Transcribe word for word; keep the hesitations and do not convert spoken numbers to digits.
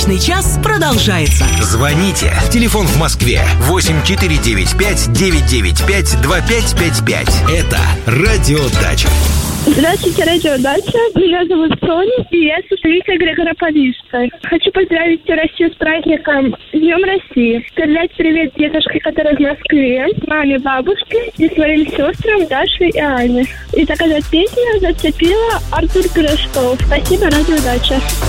Брачный час продолжается. Звоните. Телефон в Москве восемь четыре девять пять девять девять пять два пять пять пять. Это Радио Дача. Здравствуйте, Радио Дача. Меня зовут Соня, и я составитель Григоропольска. Хочу поздравить всю Россию с праздником с Днем России. Передать привет дедушке, который в Москве, маме, бабушке и своим сестрам Даше и Ане. И заказать песню «Зацепила» Артур Пирожков. Спасибо, Радио Дача.